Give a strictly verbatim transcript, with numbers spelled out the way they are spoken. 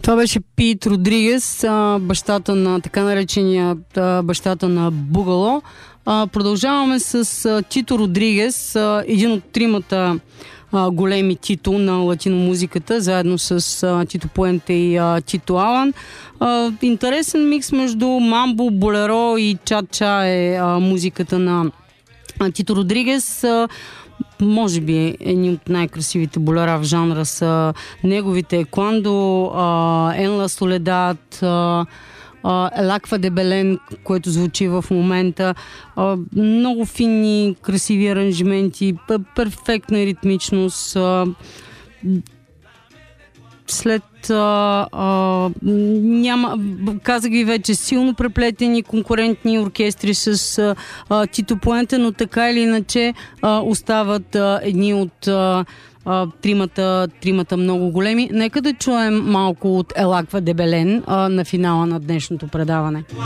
Това беше Пит Родригес, бащата на така наречения бащата на Бугало. Продължаваме с Тито Родригес, един от тримата големи Тито на латиномузиката, заедно с Тито Пуенте и Тито Алан. Интересен микс между мамбо, болеро и ча-ча е музиката на Тито Родригес. Може би едни от най-красивите болера в жанра са неговите Куандо, Ен ла Соледад, Ел Аква де Белен, което звучи в момента. Много фини, красиви аранжименти, перфектна ритмичност. След а, а, няма, казах ви вече, силно преплетени конкурентни оркестри с а, Тито Пуенте, но така или иначе а, остават а, едни от а, а, тримата, тримата много големи. Нека да чуем малко от Ел Аква де Белен а, на финала на днешното предаване.